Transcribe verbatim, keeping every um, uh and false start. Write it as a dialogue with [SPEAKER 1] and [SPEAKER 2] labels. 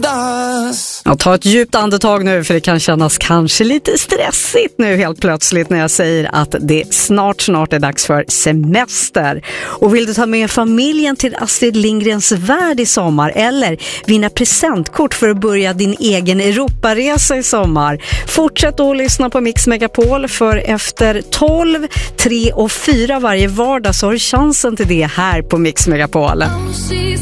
[SPEAKER 1] andas.
[SPEAKER 2] Ja, ta ett djupt andetag nu, för det kan kännas kanske lite stressigt nu helt plötsligt när jag säger att det snart snart är dags för semester. Och vill du ta med familjen till Astrid Lindgrens värld i sommar eller vinna presentkort för att börja din egen Europaresa i sommar? Fortsätt att lyssna på Mix Megapol, för efter tolv, tre och fyra varje vardag så har du chansen till det här på Mix Megapol.